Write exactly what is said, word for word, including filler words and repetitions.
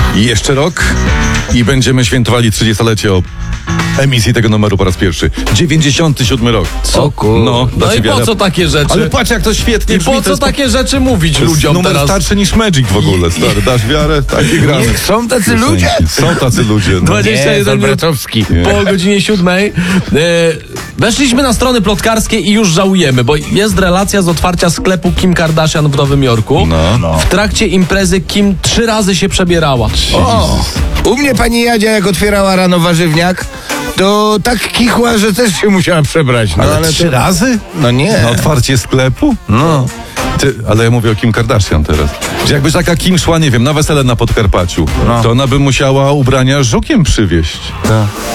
I jeszcze rok i będziemy świętowali trzydziestolecie o emisji tego numeru po raz pierwszy. dziewięćdziesiąty siódmy rok. Co kur... No, No dacie i po wiarę. co takie rzeczy? Ale patrz, jak to świetnie I brzmi. po to co jest takie rzeczy mówić to jest ludziom numer teraz? starszy niż Magic w ogóle, stary. Dasz wiarę? Takie gramy. Nie, są tacy ludzie? Są tacy ludzie. No. dwadzieścia jeden minut Olbratowski. po godzinie siódmej. E, weszliśmy na strony plotkarskie i już żałujemy, bo jest relacja z otwarcia sklepu Kim Kardashian w Nowym Jorku. No. No. W trakcie imprezy Kim trzy razy się przebierała. O, u mnie pani Jadzia, jak otwierała rano warzywniak, to tak kichła, że też się musiała przebrać. No, Ale, ale trzy to... razy? No nie. Na otwarcie sklepu? No. Ty, ale ja mówię o Kim Kardashian teraz. Że jakby taka Kim szła, nie wiem, na wesele na Podkarpaciu, No. to ona by musiała ubrania żukiem przywieźć. Tak.